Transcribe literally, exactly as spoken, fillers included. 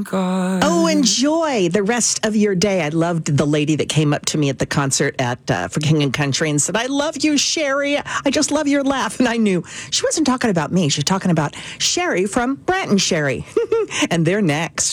God. Oh, enjoy the rest of your day. I loved the lady that came up to me at the concert at uh, for King and Country and said, I love you, Sherry. I just love your laugh. And I knew she wasn't talking about me. She was talking about Sherry from Brant and Sherry. And they're next.